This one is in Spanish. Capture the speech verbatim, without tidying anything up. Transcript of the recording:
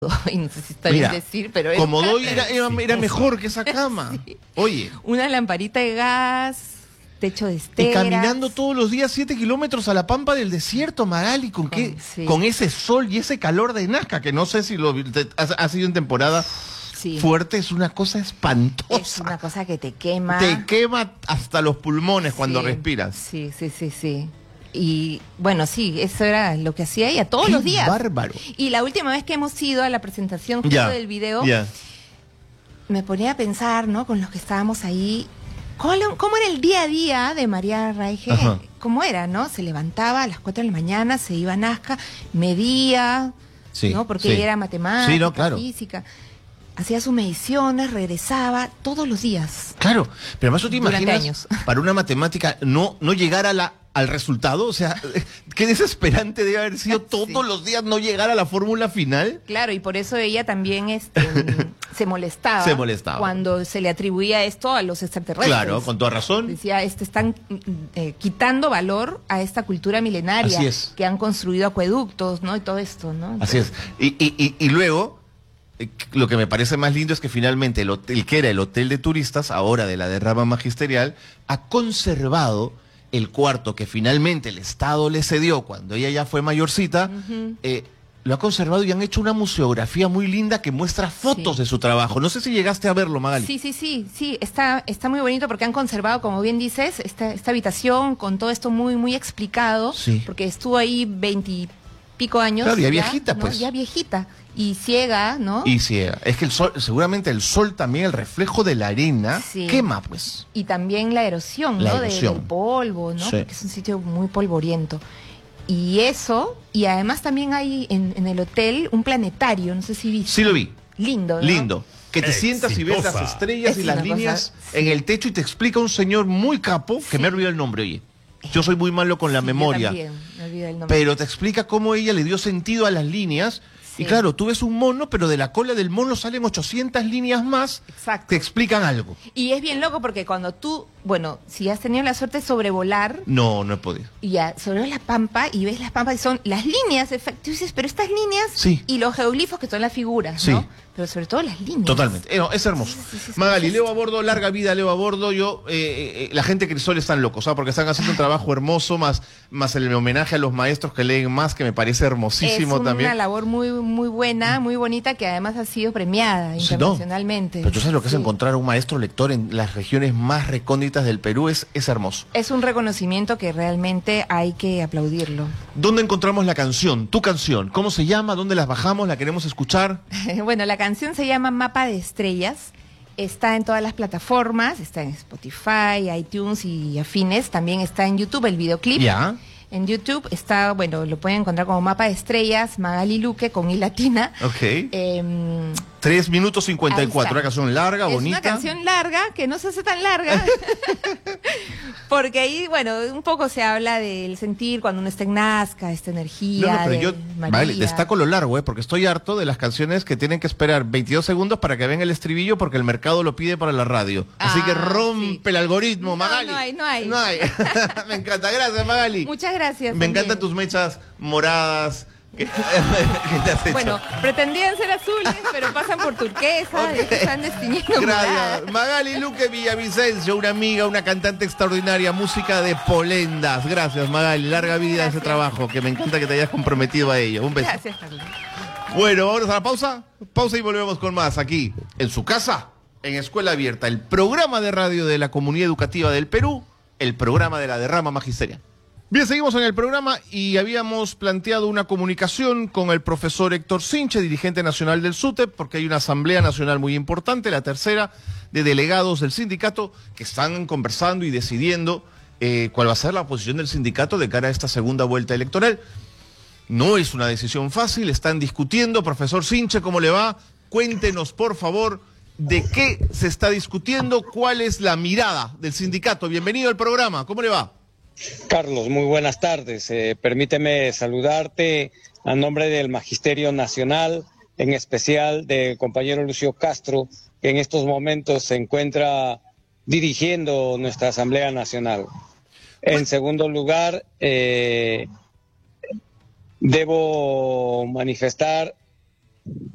y no sé si está bien decir, pero... Comodoy era, era, era mejor que esa cama. Sí. Oye. Una lamparita de gas, techo de esteras. Y caminando todos los días siete kilómetros a la pampa del desierto, Magali, con, con, qué, sí. con ese sol y ese calor de Nazca, que no sé si lo ha, ha sido en temporada sí. fuerte, es una cosa espantosa. Es una cosa que te quema. Te quema hasta los pulmones sí. cuando respiras. Sí, sí, sí, sí. Y bueno, sí, eso era lo que hacía ella todos ¡Qué los días. Bárbaro. Y la última vez que hemos ido a la presentación justo ya, del video, ya. me ponía a pensar, ¿no? Con los que estábamos ahí, ¿cómo, cómo era el día a día de María Raige? Ajá. ¿Cómo era, no? Se levantaba a las cuatro de la mañana, se iba a Nazca, medía, sí, ¿no? Porque sí. ella era matemática, sí, no, claro. física. Hacía sus mediciones, regresaba todos los días. Claro, pero además tú te imaginas, años. para una matemática, no, no llegar a la, al resultado, o sea, qué desesperante debe haber sido todos sí. los días no llegar a la fórmula final. Claro, y por eso ella también este, se molestaba. Se molestaba. Cuando se le atribuía esto a los extraterrestres. Claro, con toda razón. Decía, este, están eh, quitando valor a esta cultura milenaria. Así es. Que han construido acueductos, ¿no? Y todo esto, ¿no? Entonces, así es. Y, y, y, y luego... Lo que me parece más lindo es que finalmente el hotel, que era el hotel de turistas, ahora de la derrama magisterial, ha conservado el cuarto que finalmente el Estado le cedió cuando ella ya fue mayorcita, uh-huh. eh, lo ha conservado y han hecho una museografía muy linda que muestra fotos sí. de su trabajo. No sé si llegaste a verlo, Magali. Sí, sí, sí, sí, está, está muy bonito porque han conservado, como bien dices, esta, esta habitación con todo esto muy, muy explicado, sí. porque estuvo ahí veintipico años. Claro, ya, ya viejita, ¿no? pues. Ya viejita. Y ciega, ¿no? Y ciega. Es que el sol, seguramente el sol también, el reflejo de la arena, sí. quema, pues. Y también la erosión, la ¿no? Erosión. De, del polvo, ¿no? Sí. Porque es un sitio muy polvoriento. Y eso, y además también hay en, en el hotel un planetario, no sé si viste. Sí lo vi. Lindo, ¿no? Lindo. Que te Exitosa. sientas y ves las estrellas es y las líneas cosa, en sí. el techo y te explica un señor muy capo, que sí. me ha olvidado el nombre, oye. Yo soy muy malo con la sí, memoria. Yo también, me olvidé el nombre. Pero te explica cómo ella le dio sentido a las líneas. Sí. Y claro, tú ves un mono, pero de la cola del mono salen ochocientas líneas más. Exacto. Te explican algo. Y es bien loco porque cuando tú, bueno, si has tenido la suerte de sobrevolar. No, no he podido. Y ya, sobre la pampa y ves las pampas y son las líneas, efectivamente. Tú dices, pero estas líneas sí. y los geoglifos que son las figuras, sí. ¿no? Pero sobre todo las líneas. Totalmente. Eh, no, es hermoso. Sí, sí, sí, Magali, Leo a bordo, larga vida Leo a bordo. Yo, eh, eh, la gente que Crisol están locos, ¿sabes? Porque están haciendo un trabajo hermoso, más, más el homenaje a los maestros que leen más, que me parece hermosísimo es también. Es una labor muy, muy buena, muy bonita, que además ha sido premiada sí, internacionalmente. No. Pero tú sabes lo que sí. es encontrar un maestro lector en las regiones más recónditas del Perú, es, es hermoso. Es un reconocimiento que realmente hay que aplaudirlo. ¿Dónde encontramos la canción? Tu canción. ¿Cómo se llama? ¿Dónde las bajamos? ¿La queremos escuchar? Bueno, la canción se llama Mapa de Estrellas. Está en todas las plataformas, está en Spotify, iTunes y afines. También está en YouTube el videoclip. Ya. En YouTube está, bueno, lo pueden encontrar como Mapa de Estrellas, Magali Luque con I latina. Ok. Eh, Tres minutos cincuenta y cuatro, una canción larga, es bonita. Es una canción larga, que no se hace tan larga. Porque ahí, bueno, un poco se habla del sentir cuando uno está en Nazca, esta energía. No, no, pero de yo, María. Vale, destaco lo largo, ¿eh? Porque estoy harto de las canciones que tienen que esperar veintidós segundos para que venga el estribillo porque el mercado lo pide para la radio. Ah, así que rompe sí. el algoritmo, no, Magali. No hay, no hay. No hay. Me encanta, gracias, Magali. Muchas gracias. Me también. encantan tus mechas moradas. ¿Qué, ¿Qué te has hecho? Bueno, pretendían ser azules, pero pasan por turquesa, okay. y están destinados. Gracias. Magali Luque Villavicencio, una amiga, una cantante extraordinaria, música de Polendas. Gracias, Magali. Larga vida Gracias. ese trabajo, que me encanta que te hayas comprometido a ello. Un beso. Gracias, Carlos. Bueno, vamos a la pausa. Pausa y volvemos con más aquí, en su casa, en Escuela Abierta, el programa de radio de la Comunidad Educativa del Perú, el programa de la derrama magisterial. Bien, seguimos en el programa y habíamos planteado una comunicación con el profesor Héctor Sinche, dirigente nacional del SUTEP, porque hay una asamblea nacional muy importante, la tercera, de delegados del sindicato, que están conversando y decidiendo eh, cuál va a ser la posición del sindicato de cara a esta segunda vuelta electoral. No es una decisión fácil, están discutiendo. Profesor Sinche, ¿cómo le va? Cuéntenos, por favor, de qué se está discutiendo, cuál es la mirada del sindicato. Bienvenido al programa, ¿cómo le va? Carlos, muy buenas tardes. Eh, permíteme saludarte a nombre del Magisterio Nacional, en especial del compañero Lucio Castro, que en estos momentos se encuentra dirigiendo nuestra Asamblea Nacional. En segundo lugar, eh, debo manifestar